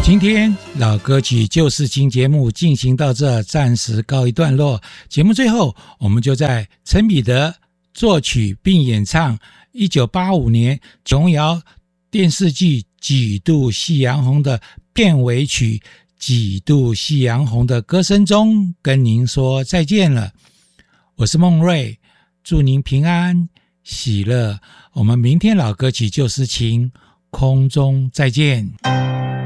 今天老歌曲旧事情节目进行到这，暂时告一段落。节目最后，我们就在陈彼得作曲并演唱1985年琼瑶电视剧《几度夕阳红》的片尾曲《几度夕阳红》的歌声中跟您说再见了。我是孟瑞，祝您平安喜乐。我们明天老歌曲旧事情空中再见。